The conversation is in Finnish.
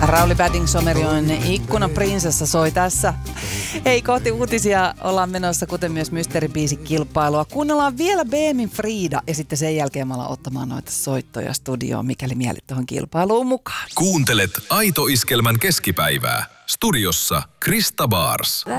Rauli Paddington Ikkunan prinsessa soi tässä. Hei, kohti uutisia ollaan menossa, kuten myös mysteeribiisikilpailua. Kuunnellaan vielä Beemin Frida ja sitten sen jälkeen me ollaan ottamaan noita soittoja studioon, mikäli mielit tuohon kilpailuun mukaan. Kuuntelet Aito Iskelmän keskipäivää. Studiossa Krista Baars.